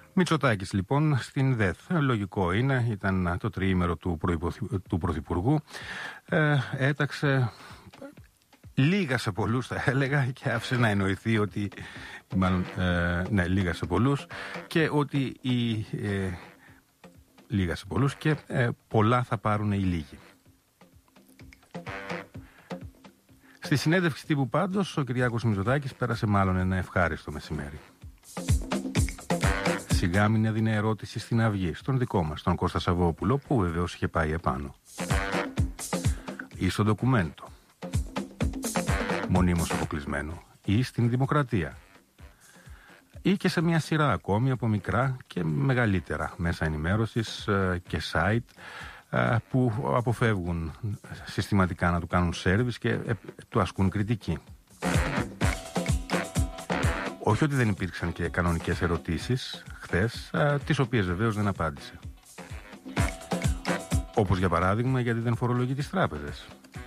Μητσοτάκης λοιπόν στην ΔΕΘ. Λογικό είναι, ήταν το τριήμερο του Πρωθυπουργού. Έταξε λίγα σε πολλούς, θα έλεγα, και άφησε να εννοηθεί ότι, μάλλον, ναι, λίγα σε πολλούς, και ότι λίγα σε πολλούς και πολλά θα πάρουν οι λίγοι. Στη συνέντευξη τύπου πάντως ο Κυριάκος Μητσοτάκης πέρασε μάλλον ένα ευχάριστο μεσημέρι. Σιγά μην έδινε ερώτηση στην Αυγή, στον δικό μας, τον Κώστα Σαββόπουλο, που βεβαίως είχε πάει επάνω. Ή στο ντοκουμέντο, μονίμως αποκλεισμένο, ή στην Δημοκρατία, ή και σε μια σειρά ακόμη από μικρά και μεγαλύτερα μέσα ενημέρωσης και site που αποφεύγουν συστηματικά να του κάνουν σέρβις και του ασκούν κριτική. Όχι ότι δεν υπήρξαν και κανονικές ερωτήσεις χθες, τις οποίες βεβαίως δεν απάντησε. Όπως για παράδειγμα, γιατί δεν φορολογεί τις τράπεζες.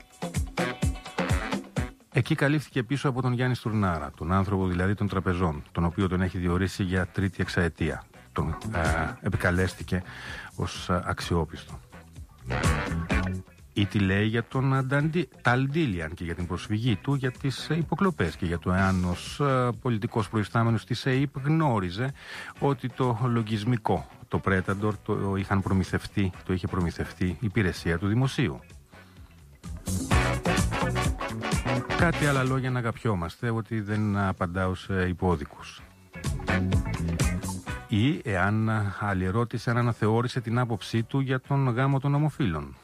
Εκεί καλύφθηκε πίσω από τον Γιάννη Στουρνάρα, τον άνθρωπο δηλαδή των τραπεζών, τον οποίο τον έχει διορίσει για τρίτη εξαετία. Τον επικαλέστηκε ως αξιόπιστο. Ή τι λέει για τον Ταλντίλιαν και για την προσφυγή του για τις υποκλοπές και για το εάν ως πολιτικός προϊστάμενος της ΕΕΠ γνώριζε ότι το λογισμικό, το Predator, το είχε προμηθευτεί η υπηρεσία του δημοσίου. Κάτι άλλα λόγια να αγαπιόμαστε, ότι δεν απαντάω σε υπόδικους. Ή εάν άλλη ερώτηση, αν αναθεώρησε την άποψή του για τον γάμο των ομοφύλων.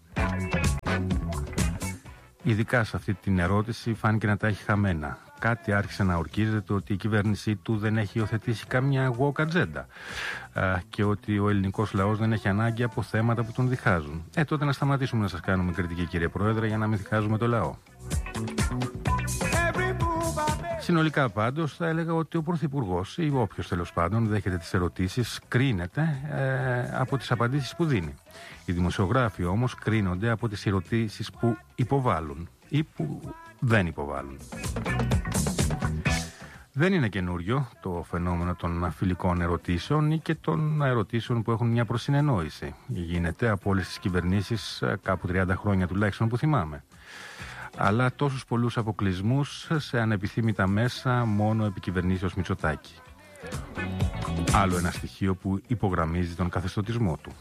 Ειδικά σε αυτή την ερώτηση φάνηκε να τα έχει χαμένα. Κάτι άρχισε να ορκίζεται ότι η κυβέρνησή του δεν έχει υιοθετήσει καμιά woke ατζέντα και ότι ο ελληνικός λαός δεν έχει ανάγκη από θέματα που τον διχάζουν. Τότε να σταματήσουμε να σας κάνουμε κριτική, κύριε Πρόεδρε, για να μην διχάζουμε το λαό. Συνολικά πάντως θα έλεγα ότι ο Πρωθυπουργός ή όποιος τέλος πάντων δέχεται τις ερωτήσεις κρίνεται από τις απαντήσεις που δίνει. Οι δημοσιογράφοι όμως κρίνονται από τις ερωτήσεις που υποβάλλουν ή που δεν υποβάλλουν. Δεν είναι καινούριο το φαινόμενο των φιλικών ερωτήσεων ή και των ερωτήσεων που έχουν μια προσυνεννόηση. Γίνεται από όλες τις κυβερνήσεις κάπου 30 χρόνια τουλάχιστον που θυμάμαι. Αλλά τόσους πολλούς αποκλεισμούς σε ανεπιθύμητα μέσα μόνο επί κυβερνήσεως Μητσοτάκη. Άλλο ένα στοιχείο που υπογραμμίζει τον καθεστωτισμό του.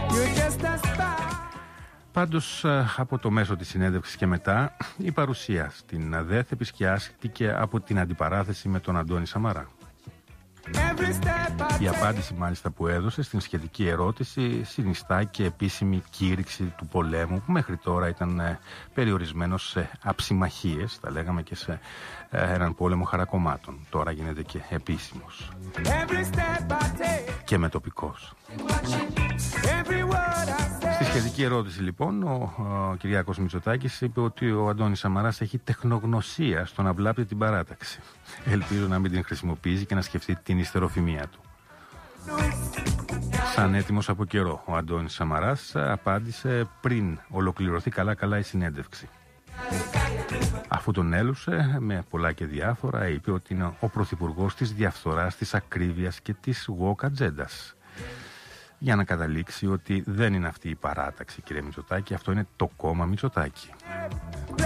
Πάντως από το μέσο της συνέντευξης και μετά η παρουσία στην ΔΕΘ επισκιάστηκε από την αντιπαράθεση με τον Αντώνη Σαμαρά. Η απάντηση μάλιστα που έδωσε στην σχετική ερώτηση συνιστά και επίσημη κήρυξη του πολέμου που μέχρι τώρα ήταν περιορισμένος σε αψιμαχίες, θα λέγαμε, και σε έναν πόλεμο χαρακομμάτων. Τώρα γίνεται και επίσημος και μετοπικός. Στη σχετική ερώτηση λοιπόν ο Κυριάκος Μητσοτάκης είπε ότι ο Αντώνης Σαμαράς έχει τεχνογνωσία στο να βλάπτει την παράταξη. Ελπίζω να μην την χρησιμοποιήσει και να σκεφτεί την ιστεροφημία του. Σαν έτοιμος από καιρό, ο Αντώνης Σαμαράς απάντησε πριν ολοκληρωθεί καλά η συνέντευξη. Αφού τον έλουσε με πολλά και διάφορα, είπε ότι είναι ο πρωθυπουργός της διαφθοράς, της ακρίβειας και της woke ατζέντας. Για να καταλήξει ότι δεν είναι αυτή η παράταξη, κύριε Μητσοτάκη, αυτό είναι το κόμμα Μητσοτάκη.